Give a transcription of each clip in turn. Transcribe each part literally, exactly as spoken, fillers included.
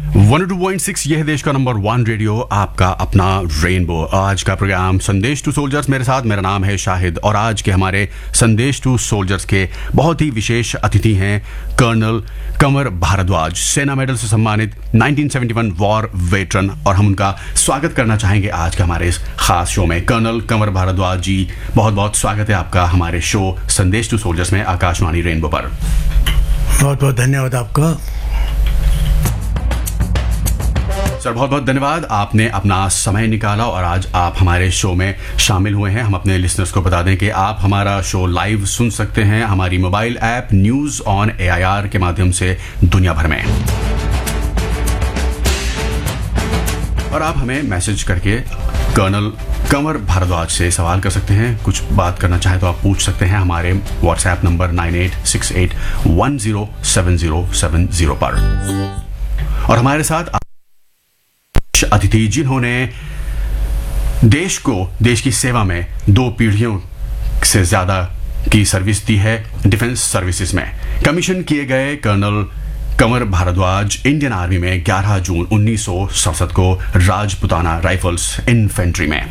One two point six यह देश का नंबर वन रेडियो, आपका अपना रेनबो। आज का प्रोग्राम संदेश टू सोल्जर्स, मेरे साथ मेरा नाम है शाहिद और आज के हमारे संदेश टू सोल्जर्स के बहुत ही विशेष अतिथि हैं कर्नल कंवर भारद्वाज, सेना मेडल से सम्मानित nineteen seventy one war veteran, और हम उनका स्वागत करना चाहेंगे आज के हमारे इस खास शो में। कर्नल कंवर भारद्वाज जी, बहुत बहुत स्वागत है आपका हमारे शो संदेश टू सोल्जर्स में आकाशवाणी रेनबो पर। बहुत बहुत धन्यवाद आपका सर, बहुत बहुत धन्यवाद, आपने अपना समय निकाला और आज आप हमारे शो में शामिल हुए हैं। हम अपने लिसनर्स को बता दें कि आप हमारा शो लाइव सुन सकते हैं हमारी mobile app news on A I R के माध्यम से दुनिया भर में, और आप हमें मैसेज करके कर्नल कंवर भारद्वाज से सवाल कर सकते हैं। कुछ बात करना चाहे तो आप पूछ सकते हैं हमारे WhatsApp number nine eight six eight one zero seven zero seven zero पर। और हमारे साथ अतिथि जिन्होंने देश को, देश की सेवा में दो पीढ़ियों से ज्यादा की सर्विस दी है डिफेंस सर्विसेज में, कमीशन किए गए colonel Kanwar Bhardwaj Indian army में ग्यारह जून उन्नीस सौ सड़सठ को राजपुताना राइफल्स इन्फेंट्री में,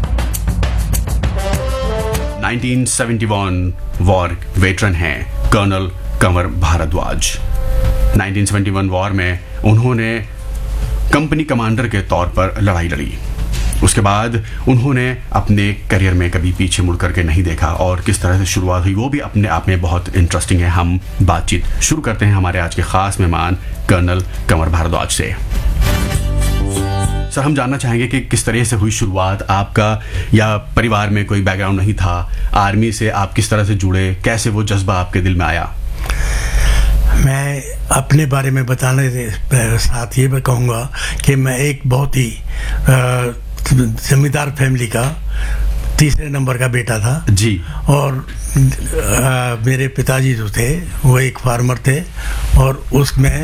nineteen seventy one war veteran हैं colonel Kanwar Bhardwaj. Nineteen seventy one war में उन्होंने कंपनी कमांडर के तौर पर लड़ाई लड़ी। उसके बाद उन्होंने अपने करियर में कभी पीछे मुड़ करके नहीं देखा और किस तरह से शुरुआत हुई वो भी अपने आप में बहुत इंटरेस्टिंग है। हम बातचीत शुरू करते हैं हमारे आज के खास मेहमान कर्नल कंवर भारद्वाज से। सर, हम जानना चाहेंगे कि किस तरह से हुई शुरुआत आपका, या परिवार में कोई बैकग्राउंड नहीं था, आर्मी से आप किस तरह से जुड़े, कैसे वो जज्बा आपके दिल में आया? मैं अपने बारे में बताने के साथ ये मैं कहूँगा कि मैं एक बहुत ही जमींदार फैमिली का तीसरे नंबर का बेटा था जी। और आ, मेरे पिताजी जो थे वो एक फार्मर थे और उसमें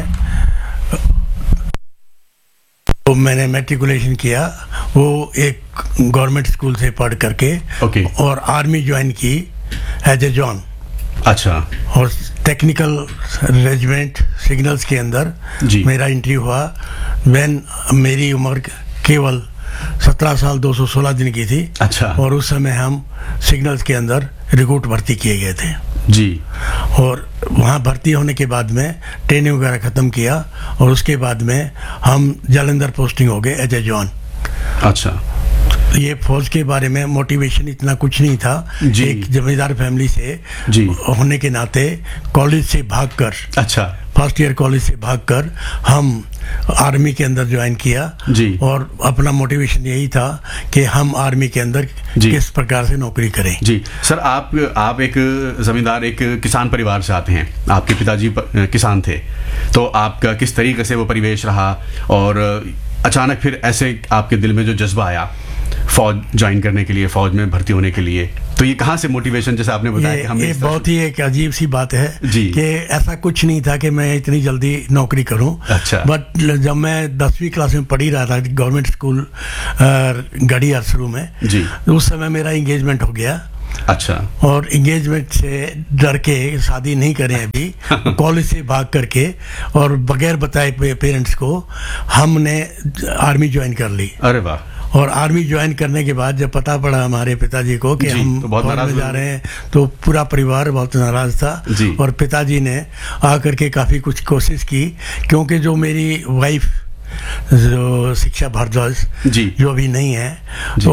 तो मैंने मैट्रिकुलेशन किया, वो एक गवर्नमेंट स्कूल से पढ़ करके ओके। और आर्मी ज्वाइन की एज ए जॉन। अच्छा। और टेक्निकल रेजिमेंट सिग्नल्स के अंदर जी। मेरा एंट्री हुआ व्हेन मेरी उम्र केवल सत्रह साल दो सौ सोलह दिन की थी। अच्छा। और उस समय हम सिग्नल्स के अंदर रिक्रूट भर्ती किए गए थे जी। और वहाँ भर्ती होने के बाद में ट्रेनिंग वगैरह ख़त्म किया और उसके बाद में हम जालंधर पोस्टिंग हो गए एज ए जॉन। अच्छा। ये फौज के बारे में मोटिवेशन इतना कुछ नहीं था। एक जमींदार फैमिली से जी। होने के नाते कॉलेज से भागकर, अच्छा, फर्स्ट ईयर कॉलेज से भागकर हम आर्मी के अंदर ज्वाइन किया जी। और अपना मोटिवेशन यही था कि हम आर्मी के अंदर किस प्रकार से नौकरी करें। जी सर, आप आप एक जमींदार, एक किसान परिवार से आते हैं, आपके पिताजी किसान थे, तो आपका किस तरीके से वो परिवेश रहा और अचानक फिर ऐसे आपके दिल में जो जज्बा आया फौज ज्वाइन करने के लिए, फौज में भर्ती होने के लिए, तो ये कहाँ से मोटिवेशन, जैसे आपने बताया ये, कि हम ये बहुत ही एक अजीब सी बात है कि ऐसा कुछ नहीं था कि मैं इतनी जल्दी नौकरी करूं। अच्छा। बट जब मैं दसवीं क्लास में पढ़ी रहा था गवर्नमेंट स्कूल गढ़ी अरसरू में जी, उस समय मेरा इंगेजमेंट हो गया। अच्छा। और इंगेजमेंट से डर के शादी नहीं करें अभी कॉलेज से भाग करके और बगैर बताए पेरेंट्स को हमने आर्मी ज्वाइन कर ली। अरे वाह। और आर्मी ज्वाइन करने के बाद जब पता पड़ा हमारे पिताजी को कि हम तो फौज में जा रहे हैं तो पूरा परिवार बहुत नाराज था। और पिताजी ने आकर के काफ़ी कुछ कोशिश की, क्योंकि जो मेरी वाइफ जो शिक्षा भारद्वाज जो अभी नहीं है, तो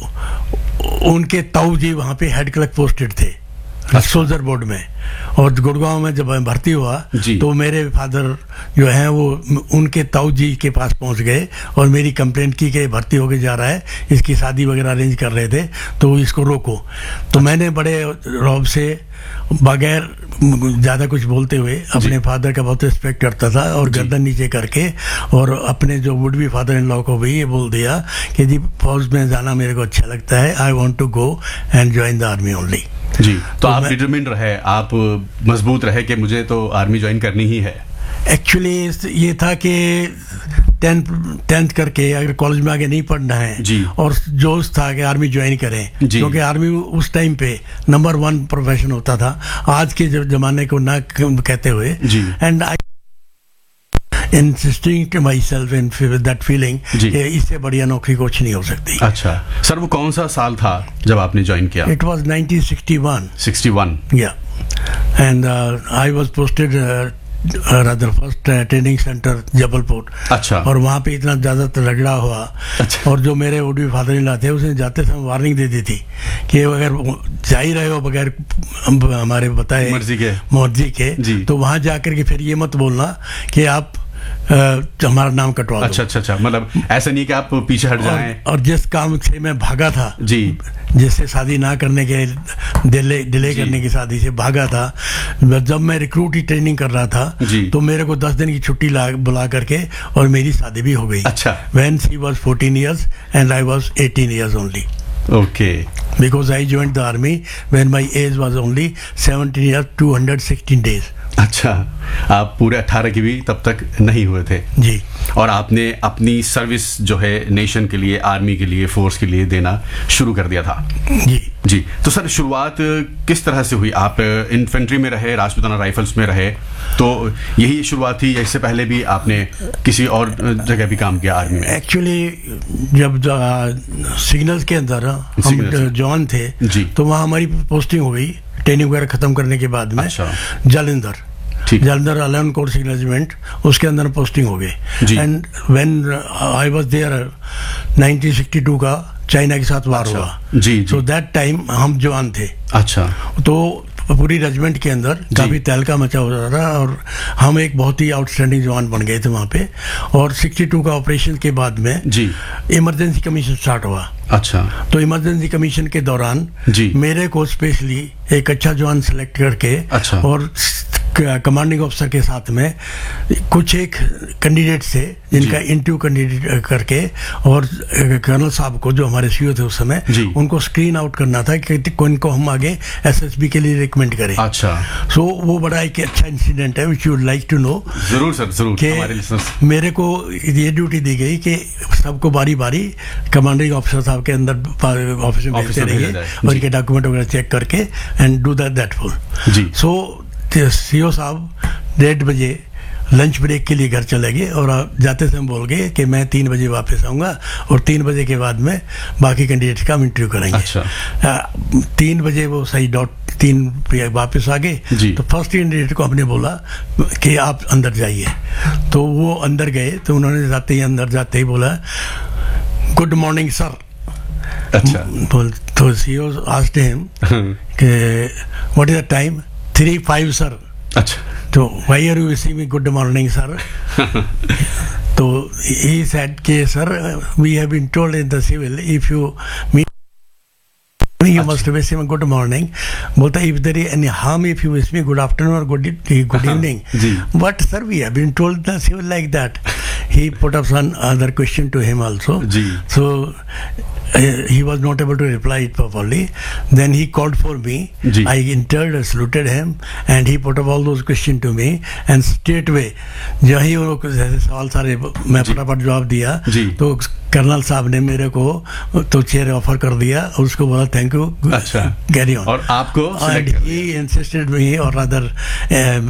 उनके ताऊ जी वहाँ पे हेड क्लर्क पोस्टेड थे सोल्जर बोर्ड में। और गुड़गांव में जब मैं भर्ती हुआ तो मेरे फादर जो हैं वो उनके ताऊ जी के पास पहुंच गए और मेरी कंप्लेंट की कि भर्ती होके जा रहा है, इसकी शादी वगैरह अरेंज कर रहे थे, तो इसको रोको। तो मैंने बड़े रौब से बगैर ज़्यादा कुछ बोलते हुए अपने फादर का बहुत रिस्पेक्ट करता था और गर्दन नीचे करके और अपने जो would be father in law को भी ये बोल दिया कि जी फौज में जाना मेरे को अच्छा लगता है, I want to go and join the army only. जी। तो, तो आप डिटरमिन्ड रहे, आप मजबूत रहे कि मुझे तो आर्मी ज्वाइन करनी ही है। एक्चुअली ये था कि टेंथ टेंथ करके अगर कॉलेज में आगे नहीं पढ़ना है जी, और जोश था कि आर्मी ज्वाइन करें, क्योंकि आर्मी उस टाइम पे नंबर वन प्रोफेशन होता था आज के जमाने को ना कहते हुए। And insisting to my self in that feeling कि इससे बढ़िया नौकरी कुछ नहीं हो सकती। अच्छा सर, वो कौन सा साल था जब आपने ज्वाइन किया? It was nineteen sixty one. Sixty one, या, and I was posted rather first training centre Jabalpur. अच्छा। और वहाँ पे इतना ज्यादा तगड़ा हुआ। अच्छा। और जो मेरे ओडी फादर इन लॉ थे उसने जाते समय वार्निंग दे दी थी कि अगर जा ही रहे हो बगैर हमारे बताए मर्जी के मर्जी के तो वहाँ जाकर के फिर ये मत बोलना कि आप Uh, हमारा नाम कटवा दो। अच्छा अच्छा अच्छा, मतलब ऐसा नहीं कि आप पीछे हट जाएं। और, और जिस काम से मैं भागा था जी, जिससे शादी ना करने के डिले डिले करने की शादी से भागा था, जब मैं रिक्रूट की ट्रेनिंग कर रहा था तो मेरे को दस दिन की छुट्टी बुला करके और मेरी शादी भी हो गई। अच्छा। When she was fourteen years and I was eighteen years only. Okay. Because I joined the army when my age was only seventeen years two hundred sixteen days. अच्छा, आप पूरे अठारह की भी तब तक नहीं हुए थे जी। और आपने अपनी सर्विस जो है नेशन के लिए, आर्मी के लिए, फोर्स के लिए देना शुरू कर दिया था। जी जी। तो सर शुरुआत किस तरह से हुई? आप इन्फेंट्री में रहे, राजपूताना राइफल्स में रहे, तो यही शुरुआत थी या इससे पहले भी आपने किसी और जगह भी काम किया आर्मी में? एक्चुअली जब सिग्नल्स के अंदर हम जवान थे जी, तो वहाँ हमारी पोस्टिंग हो गई ट्रेनिंग वगैरह खत्म करने के बाद में। अच्छा। Jalandhar, Jalandhar eleven core signal regiment, उसके अंदर पोस्टिंग हो गई। And when I was there nineteen sixty two का चाइना के साथ वार अच्छा, हुआ। जी, सो दैट टाइम हम जवान थे। अच्छा। तो पूरी रेजिमेंट के अंदर काफी तहलका मचा हो रहा था और हम एक बहुत ही आउटस्टैंडिंग जवान बन गए थे वहाँ पे। और सिक्सटी टू का ऑपरेशन के बाद में जी इमरजेंसी कमीशन स्टार्ट हुआ। अच्छा। तो इमरजेंसी कमीशन के दौरान जी मेरे को स्पेशली एक अच्छा जवान सेलेक्ट करके अच्छा। और कमांडिंग ऑफिसर के साथ में कुछ एक कैंडिडेट से जिनका इंटरव्यू कैंडिडेट करके और कर्नल साहब को जो हमारे सीईओ थे उस समय उनको स्क्रीन आउट करना था कि कौन को हम आगे एसएसबी के लिए रिकमेंड करें। अच्छा। सो so, वो बड़ा एक अच्छा इंसिडेंट है which you would like to know. जरूर सर, जरूर। कि मेरे को ये ड्यूटी दी गई कि सबको बारी बारी कमांडिंग ऑफिसर साहब के अंदर ऑफिस में भेजते रहिए और इनके डॉक्यूमेंट वगैरह चेक करके and do that that full. Ji. So CEO साहब डेढ़ बजे लंच ब्रेक के लिए घर चले गए और जाते समय बोल गए कि मैं तीन बजे वापस आऊँगा और तीन बजे के बाद में बाकी कैंडिडेट का हम इंटरव्यू करेंगे। अच्छा। आ, तीन बजे वो सही डॉट तीन पे वापस आ गए। तो फर्स्ट कैंडिडेट को हमने बोला कि आप अंदर जाइए, तो वो अंदर गए। तो उन्होंने जाते ही अंदर जाते ही बोला गुड मॉर्निंग सर। अच्छा। बोल तो सीईओ आस्क्ड हिम कि what is the time? Three five sir. अच्छा। तो Y are you wishing me good morning sir? तो ही सेड के sir we have been told in the civil if you meet you must wish him a good morning. बोलता if there is any harm if you wish me good afternoon or good good evening. But sir we have been told the civil like that. He put up some other question to him also. So uh, he was not able to reply it properly. Then he called for me. I entered, saluted him, and he put up all those questions to me. And straight away, जब ही वो सवाल सारे मैं फटाफट जवाब दिया तो colonel साहब ने मेरे को तो चेयर ऑफर कर दिया और उसको बोला थैंक यू, अच्छा, कैरी ऑन। और आपको एंड ही इंसिस्टेड मी और अदर